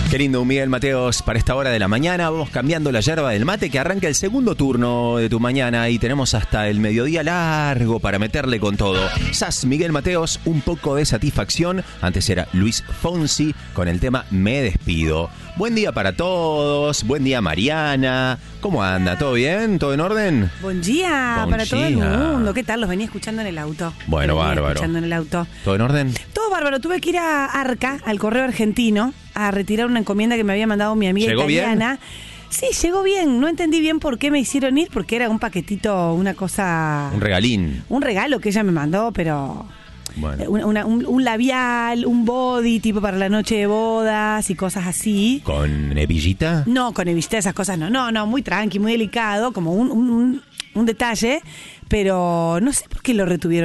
Qué lindo, Miguel Mateos, para esta hora de la mañana. Vamos cambiando la yerba del mate, que arranca el segundo turno de tu mañana y tenemos hasta el mediodía largo para meterle con todo. Sas, Miguel Mateos, un poco de satisfacción. Antes era Luis Fonsi con el tema Me Despido. Buen día para todos, buen día Mariana. ¿Cómo anda? ¿Todo bien? ¿Todo en orden? Buen día para todo el mundo. ¿Qué tal? Los venía escuchando en el auto. Bueno, bárbaro. Escuchando en el auto. ¿Todo en orden? Todo bárbaro. Tuve que ir a Arca, al correo argentino, a retirar una encomienda que me había mandado mi amiga italiana. Bien. Sí, llegó bien. No entendí bien por qué me hicieron ir, porque era un paquetito, una cosa... Un regalín. Un regalo que ella me mandó, pero... Bueno. Un labial, un body tipo para la noche de bodas y cosas así. ¿Con hebillita? No, con hebillita, esas cosas no. No, muy tranqui, muy delicado, como un detalle, pero no sé por qué lo retuvieron.